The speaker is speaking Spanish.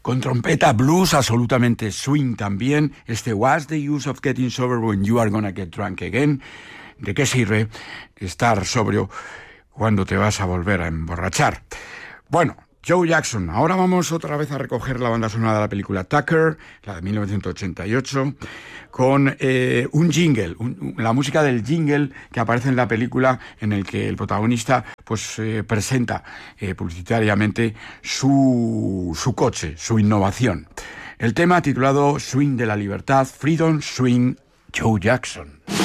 con trompeta, blues absolutamente swing también. What's the use of getting sober when you are gonna get drunk again? ¿De qué sirve estar sobrio cuando te vas a volver a emborrachar? Bueno, Joe Jackson. Ahora vamos otra vez a recoger la banda sonora de la película Tucker, la de 1988, con un jingle, la música del jingle que aparece en la película, en el que el protagonista pues presenta publicitariamente su coche, su innovación. El tema titulado Swing de la Libertad, Freedom Swing, Joe Jackson.